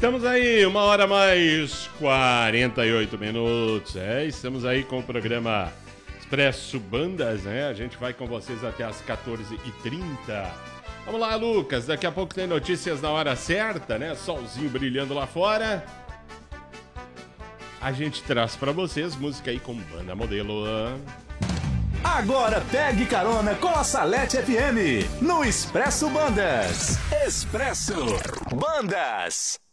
Estamos aí, 1h mais 48 minutos. Estamos aí com o programa Expresso Bandas, né? A gente vai com vocês até as 14h30. Vamos lá, Lucas. Daqui a pouco tem notícias na hora certa, né? Solzinho brilhando lá fora. A gente traz pra vocês música aí com Banda Modelo. Agora pegue carona com a Salete FM no Expresso Bandas. Expresso Bandas.